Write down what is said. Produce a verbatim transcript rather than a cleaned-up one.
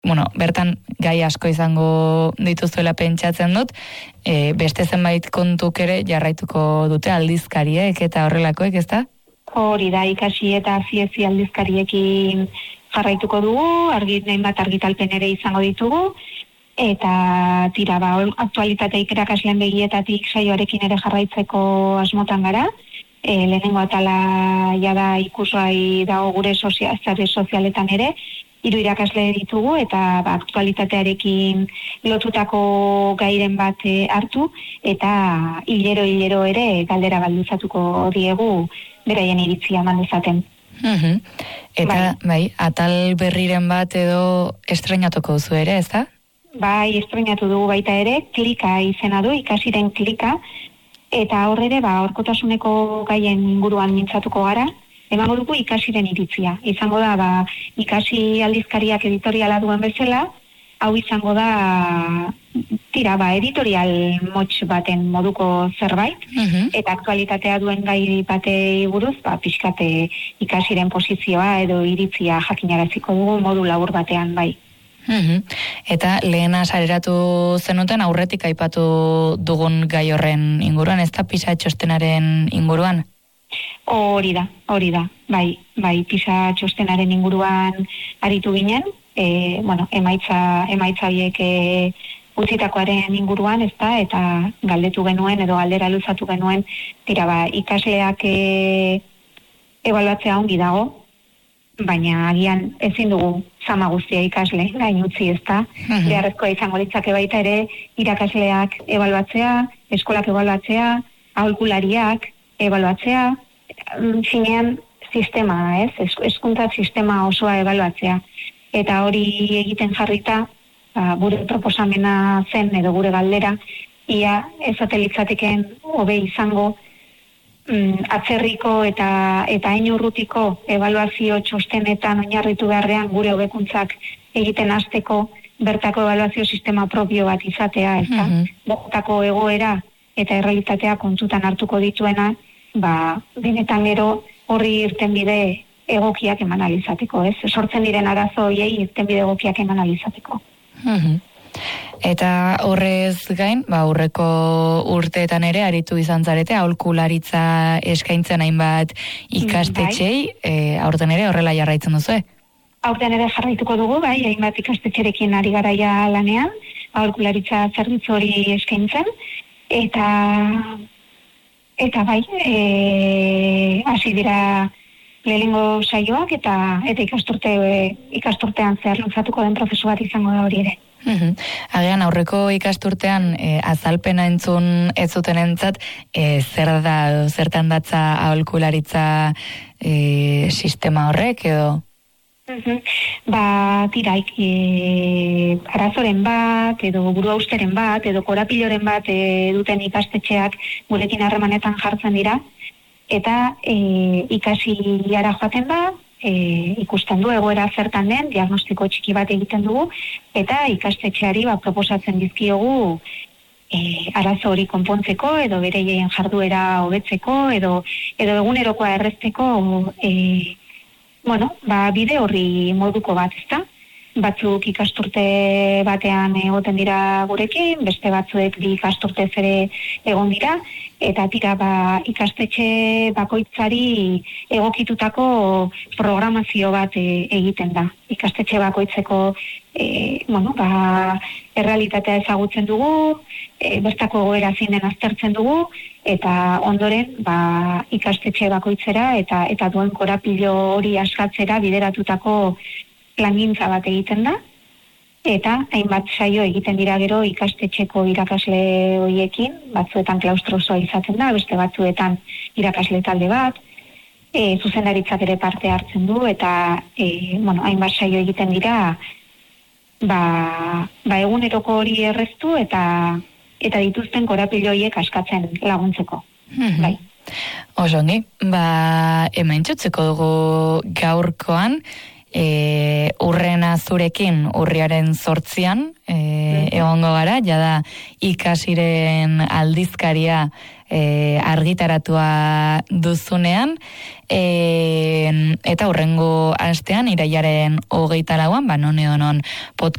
bueno, bertan gai asko izango dituzuela pentsatzen dut, e, beste zenbait kontuk ere jarraituko dute aldizkariek eta horrelakoek, ezta? Hori da, ikasi eta ziezi aldizkariekin jarraituko dugu, argi, hainbat argitalpen ere izango ditugu, eta tira, ba, aktualitateik erakasleen begietatik saioarekin ere jarraitzeko asmotan gara. E, lehenengo atala jada ikusgai dago gure sozial, sozialetan ere, hiru irakasle ditugu eta ba, aktualitatearekin lotutako gairen bat e, hartu eta hilero-hilero ere galdera balduzatuko diegu beraien iritzia eman dezaten. Uh-huh. Eta, bai. bai, atal berriren bat edo estrenatuko duzu ere, ez da? Bai, estrenatu dugu baita ere, klika izena du, ikasiren klika, eta horre ba, orkotasuneko gaien inguruan mintzatuko gara, emango dugu ikasiren iritzia. Izango da, ba, ikasi aldizkariak editoriala duen bezala, hau izango da, tira, ba, editorial motx baten moduko zerbait, uh-huh. eta aktualitatea duen gai batei buruz, ba, pixkate ikasiren posizioa edo iritzia jakinaraziko dugu modu labur batean bai. Uhum. Eta lehena sareratu zenuten aurretik aipatu dugun gai horren inguruan, ez da PISA txostenaren inguruan? Hori da, hori da, bai, bai, PISA txostenaren inguruan aritu ginen, e, bueno, emaitza, emaitzabiek e, utzitakoaren inguruan, ez da, eta galdetu genuen edo galdera luzatu genuen, tira ba, ikasleak e, ebaluatzea ongi dago, baina agian ezin dugu zama guztia ikasle, gain utzi ez da. Uh-huh. Beharrezkoa izango litzake baita ere, irakasleak ebaluatzea, eskolak ebaluatzea, aholkulariak ebaluatzea, finean sistema, ez? Hezkuntza sistema osoa ebaluatzea. Eta hori egiten jarrita, ba, gure proposamena zen edo gure galdera, ia ezatelitzateken hobe izango atzerriko eta eta hain urrutiko ebaluazio txostenetan oinarritu beharrean gure hobekuntzak egiten hasteko bertako ebaluazio sistema propio bat izatea, ezta? Uh-huh. Bertako egoera eta errealitatea kontutan hartuko dituena, ba, benetan gero horri irtenbide egokiak eman alizateko, ez? Sortzen diren arazo horiei irtenbide egokiak eman alizateko. Uh-huh. Eta horrez gain, ba, aurreko urteetan ere aritu izan zarete, aholkularitza eskaintzen hainbat ikastetxei, mm, bai. e, aurten ere horrela jarraitzen duzu, eh? Aurten ere jarraituko dugu, bai, hainbat ikastetxerekin ari garaia lanean, aholkularitza zerbitzu hori eskaintzen, eta eta bai, e, hasi dira lehenengo saioak eta eta ikasturte ikasturtean zehar luzatuko den prozesu bat izango da hori ere. Uhum. Agian aurreko ikasturtean e, azalpena entzun ez zutenentzat e, zer da, zertan datza aholkularitza e, sistema horrek edo? Uhum. Ba, tira, e, arazoren bat, edo buru austeren bat, edo korapiloren bat e, duten ikastetxeak gurekin harremanetan jartzen dira, eta e, ikasi jara joaten da, E, ikusten du egoera zertan den, diagnostiko txiki bat egiten dugu, eta ikastetxeari ba, proposatzen dizkiogu e, arazo hori konpontzeko, edo bereien jarduera hobetzeko, edo, edo egunerokoa errezteko e, bueno, ba, bide horri moduko bat, ezta? Batzuk ikasturte batean egoten dira gurekin, beste batzuek bi ikasturtez ere egon dira, eta tira ba, ikastetxe bakoitzari egokitutako programazio bat e, egiten da. Ikastetxe bakoitzeko e, bueno, ba, errealitatea ezagutzen dugu, e, bertako egoera zein den aztertzen dugu, eta ondoren ba, ikastetxe bakoitzera eta eta duen korapilo hori askatzera bideratutako plangintza bat egiten da, eta hainbat saio egiten dira gero ikastetxeko irakasle horiekin, batzuetan klaustrozoa izaten da, beste batzuetan irakasle talde bat, e, zuzendaritzak ere parte hartzen du, eta e, bueno, hainbat saio egiten dira, ba, ba eguneroko hori erreztu eta eta dituzten korapilo horiek askatzen laguntzeko. Mm-hmm. Bai. Osongi, ba, hemen txutzeko dugu gaurkoan, E, urrena zurekin urriaren zortzian e, egongo gara, jada ikasiren aldizkaria e, argitaratua duzunean, e, eta urrengo astean irailaren hogeita lauan, ba non edo non podcast